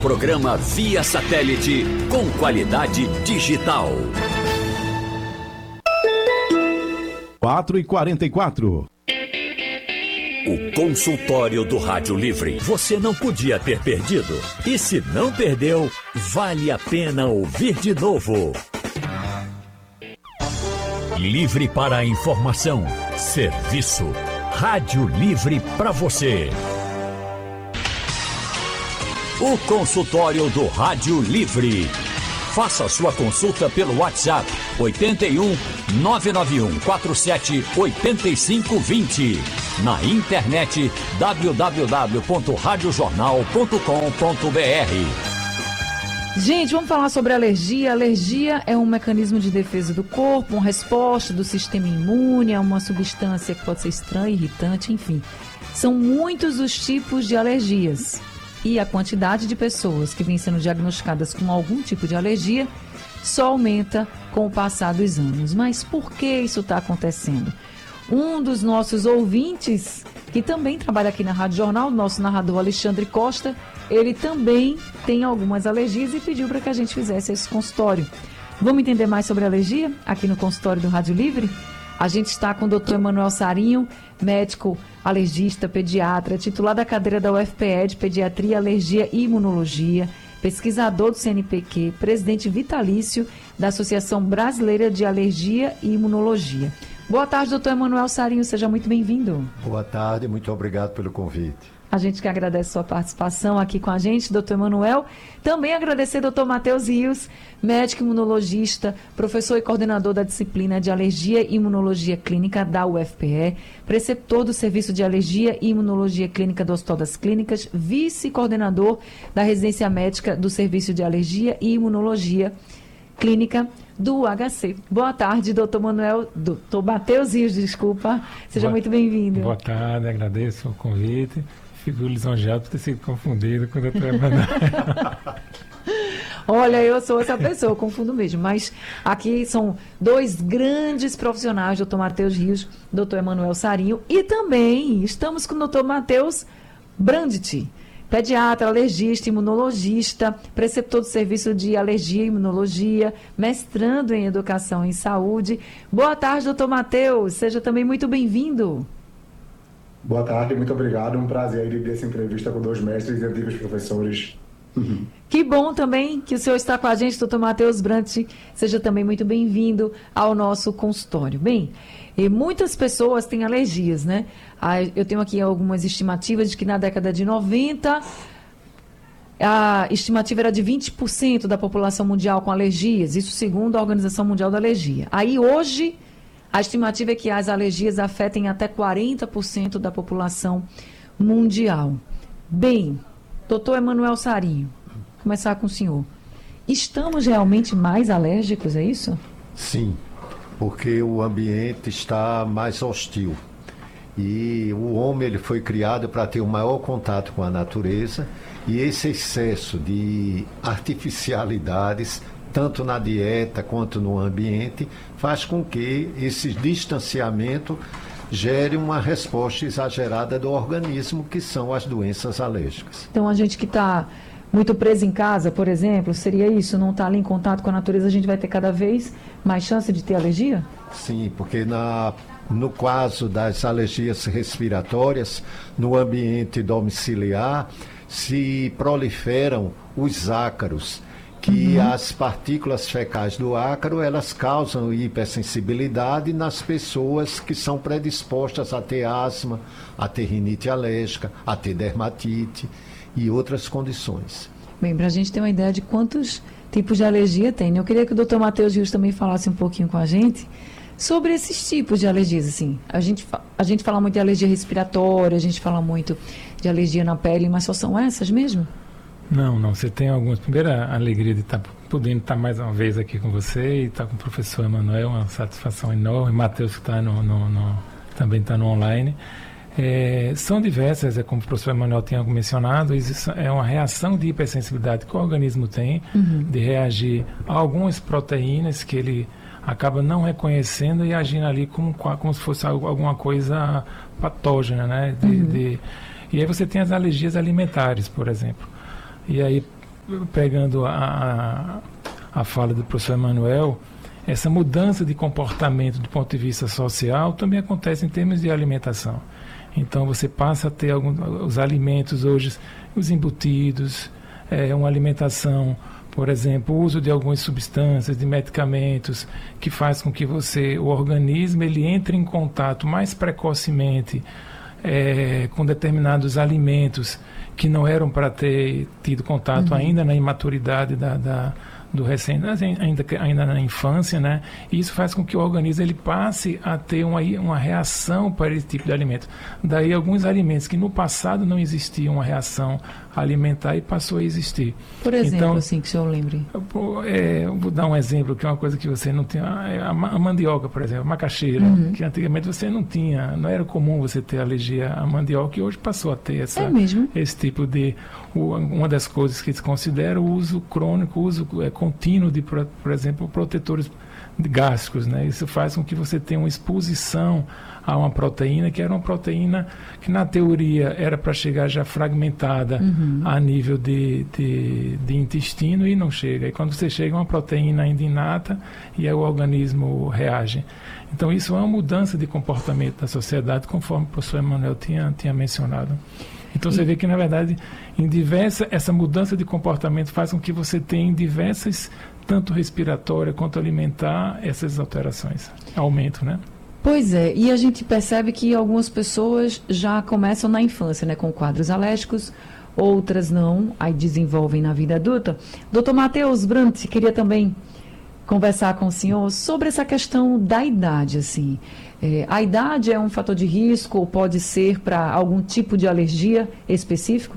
Programa via satélite com qualidade digital. 4h44. O consultório do Rádio Livre. Você não podia ter perdido. E se não perdeu, vale a pena ouvir de novo. Livre para a informação. Serviço. Rádio Livre para você. O consultório do Rádio Livre. Faça sua consulta pelo WhatsApp 81 991 47 85 20. Na internet www.radiojornal.com.br. Gente, vamos falar sobre alergia. Alergia é um mecanismo de defesa do corpo, uma resposta do sistema imune a uma substância que pode ser estranha, irritante, enfim. São muitos os tipos de alergias. E a quantidade de pessoas que vêm sendo diagnosticadas com algum tipo de alergia só aumenta com o passar dos anos. Mas por que isso está acontecendo? Um dos nossos ouvintes, que também trabalha aqui na Rádio Jornal, nosso narrador Alexandre Costa, ele também tem algumas alergias e pediu para que a gente fizesse esse consultório. Vamos entender mais sobre alergia aqui no consultório do Rádio Livre? A gente está com o Dr. Emanuel Sarinho, médico alergista, pediatra, titular da cadeira da UFPE de Pediatria, Alergia e Imunologia, pesquisador do CNPq, presidente vitalício da Associação Brasileira de Alergia e Imunologia. Boa tarde, doutor Emanuel Sarinho, seja muito bem-vindo. Boa tarde, muito obrigado pelo convite. A gente que agradece sua participação aqui com a gente, doutor Emanuel. Também agradecer doutor Matheus Rios, médico imunologista, professor e coordenador da disciplina de Alergia e Imunologia Clínica da UFPE, preceptor do Serviço de Alergia e Imunologia Clínica do Hospital das Clínicas, vice-coordenador da Residência Médica do Serviço de Alergia e Imunologia Clínica do HC. Boa tarde, doutor Matheus Rios, desculpa. Seja muito bem-vindo. Boa tarde, agradeço o convite. Fico lisonjeado por ter sido confundido com o doutor Emanuel. Olha, eu sou essa pessoa, eu confundo mesmo. Mas aqui são dois grandes profissionais, doutor Matheus Rios, doutor Emanuel Sarinho. E também estamos com o doutor Matheus Brandt, pediatra, alergista, imunologista, preceptor do Serviço de Alergia e Imunologia, mestrando em Educação em Saúde. Boa tarde, doutor Matheus. Seja também muito bem-vindo. Boa tarde, muito obrigado. Um prazer dividir essa entrevista com dois mestres e antigos professores. Que bom também que o senhor está com a gente, doutor Matheus Brandt. Seja também muito bem-vindo ao nosso consultório. Bem, muitas pessoas têm alergias, né? Eu tenho aqui algumas estimativas de que na década de 90, a estimativa era de 20% da população mundial com alergias, isso segundo a Organização Mundial da Alergia. Aí hoje, a estimativa é que as alergias afetem até 40% da população mundial. Bem, doutor Emanuel Sarinho, vou começar com o senhor. Estamos realmente mais alérgicos, é isso? Sim, porque o ambiente está mais hostil. E o homem ele foi criado para ter um maior contato com a natureza, e esse excesso de artificialidades, tanto na dieta quanto no ambiente, faz com que esse distanciamento gere uma resposta exagerada do organismo, que são as doenças alérgicas. Então, a gente que está muito preso em casa, por exemplo, seria isso? Não está ali em contato com a natureza, a gente vai ter cada vez mais chance de ter alergia? Sim, porque no caso das alergias respiratórias, no ambiente domiciliar, se proliferam os ácaros, que as partículas fecais do ácaro, elas causam hipersensibilidade nas pessoas que são predispostas a ter asma, a ter rinite alérgica, a ter dermatite e outras condições. Bem, para a gente ter uma ideia de quantos tipos de alergia tem, né? Eu queria que o doutor Matheus Rios também falasse um pouquinho com a gente sobre esses tipos de alergias, assim. A gente fala muito de alergia respiratória, a gente fala muito de alergia na pele, mas só são essas mesmo? Não, você tem algumas. Primeiro, a alegria de podendo estar mais uma vez aqui com você e estar com o professor Emanuel, uma satisfação enorme. Matheus, que está também está no online. São diversas, como o professor Emanuel tinha mencionado, isso é uma reação de hipersensibilidade que o organismo tem, de reagir a algumas proteínas que ele acaba não reconhecendo e agindo ali como se fosse alguma coisa patógena, né? E aí você tem as alergias alimentares, por exemplo. E aí, pegando a fala do professor Emanuel, essa mudança de comportamento do ponto de vista social também acontece em termos de alimentação. Então você passa a ter os alimentos hoje, os embutidos, uma alimentação, por exemplo, o uso de algumas substâncias, de medicamentos, que faz com que o organismo ele entre em contato mais precocemente com determinados alimentos que não eram para ter tido contato ainda na imaturidade do ainda na infância, né? E isso faz com que o organismo ele passe a ter uma reação para esse tipo de alimento. Daí alguns alimentos que no passado não existia uma reação alimentar e passou a existir. Por exemplo, então, assim, que o senhor lembre. Eu vou dar um exemplo, que é uma coisa que você não tinha. A mandioca, por exemplo, a macaxeira, que antigamente você não tinha, não era comum você ter alergia à mandioca, e hoje passou a ter esse tipo de... Uma das coisas que se considera o uso crônico, o uso contínuo de, por exemplo, protetores gástricos, né? Isso faz com que você tenha uma exposição a uma proteína, que era uma proteína que na teoria era para chegar já fragmentada a nível de intestino, e não chega. E quando você chega, uma proteína ainda inata, e aí o organismo reage. Então isso é uma mudança de comportamento da sociedade, conforme o professor Emanuel tinha mencionado. Então você vê que, na verdade, essa mudança de comportamento faz com que você tenha em diversas, tanto respiratória quanto alimentar, essas alterações. Aumento, né? Pois é, e a gente percebe que algumas pessoas já começam na infância, né, com quadros alérgicos, outras não, aí desenvolvem na vida adulta. Dr. Matheus Brandt, queria também conversar com o senhor sobre essa questão da idade, assim. A idade é um fator de risco ou pode ser para algum tipo de alergia específico?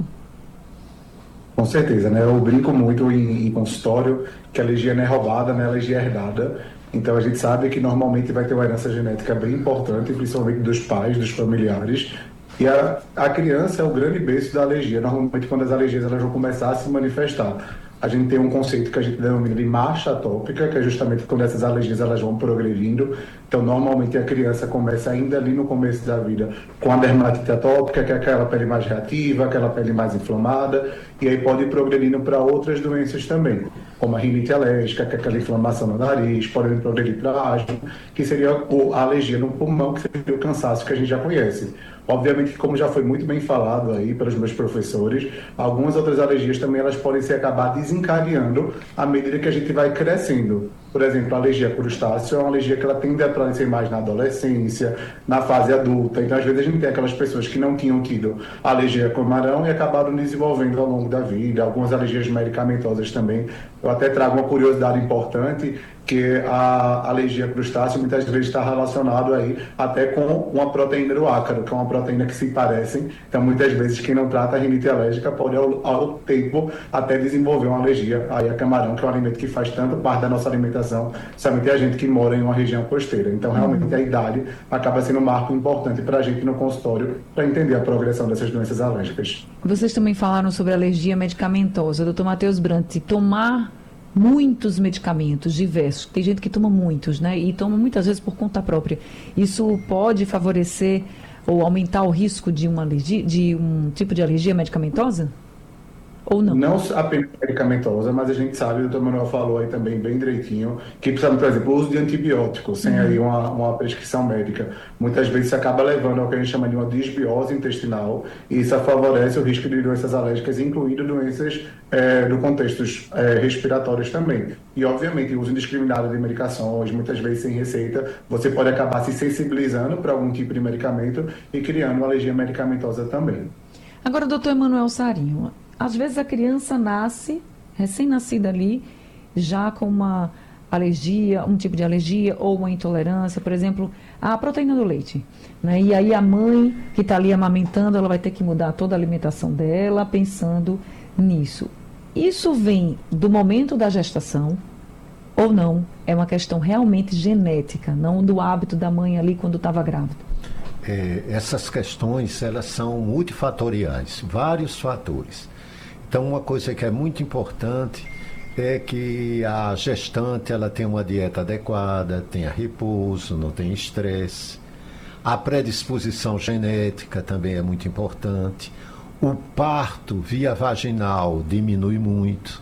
Com certeza, né? Eu brinco muito em consultório que a alergia não é roubada, né? A alergia é herdada. Então a gente sabe que normalmente vai ter uma herança genética bem importante, principalmente dos pais, dos familiares. E a criança é o grande berço da alergia. Normalmente quando as alergias elas vão começar a se manifestar, a gente tem um conceito que a gente denomina de marcha atópica, que é justamente quando essas alergias elas vão progredindo. Então, normalmente a criança começa ainda ali no começo da vida com a dermatite atópica, que é aquela pele mais reativa, aquela pele mais inflamada, e aí pode ir progredindo para outras doenças também, como a rinite alérgica, que é aquela inflamação no nariz, pode progredir para asma, que seria a alergia no pulmão, que seria o cansaço que a gente já conhece. Obviamente que, como já foi muito bem falado aí pelos meus professores, algumas outras alergias também elas podem se acabar desencadeando à medida que a gente vai crescendo. Por exemplo, a alergia a crustáceo é uma alergia que ela tende a aparecer mais na adolescência, na fase adulta. Então, às vezes, a gente tem aquelas pessoas que não tinham tido alergia a camarão e acabaram desenvolvendo ao longo da vida. Algumas alergias medicamentosas também. Eu até trago uma curiosidade importante, que a alergia a crustáceo muitas vezes está relacionado aí até com uma proteína do ácaro, que é uma proteína que se parecem. Então, muitas vezes, quem não trata a rinite alérgica pode, ao tempo, até desenvolver uma alergia aí a camarão, que é um alimento que faz tanto parte da nossa alimentação, somente a gente que mora em uma região costeira. Então, realmente, a idade acaba sendo um marco importante para a gente no consultório, para entender a progressão dessas doenças alérgicas. Vocês também falaram sobre alergia medicamentosa. Dr. Matheus Brandt, tomar muitos medicamentos diversos, tem gente que toma muitos, né, e toma muitas vezes por conta própria, isso pode favorecer ou aumentar o risco de uma alergia, de um tipo de alergia medicamentosa? Ou não? Não apenas medicamentosa, mas a gente sabe, o Dr. Manuel falou aí também bem direitinho, que precisa, por exemplo, o uso de antibióticos sem aí uma prescrição médica, muitas vezes se acaba levando ao que a gente chama de uma disbiose intestinal, e isso favorece o risco de doenças alérgicas, incluindo doenças do contextos respiratórios também. E, obviamente, o uso indiscriminado de medicações, muitas vezes sem receita, você pode acabar se sensibilizando para algum tipo de medicamento e criando uma alergia medicamentosa também. Agora, doutor Emanuel Sarinho, às vezes a criança nasce, recém-nascida ali, já com uma alergia, um tipo de alergia ou uma intolerância, por exemplo, à proteína do leite, né? E aí a mãe que está ali amamentando, ela vai ter que mudar toda a alimentação dela pensando nisso. Isso vem do momento da gestação ou não? É uma questão realmente genética, não do hábito da mãe ali quando estava grávida? Essas questões, elas são multifatoriais, vários fatores. Então, uma coisa que é muito importante é que a gestante ela tenha uma dieta adequada, tenha repouso, não tenha estresse. A predisposição genética também é muito importante. O parto via vaginal diminui muito.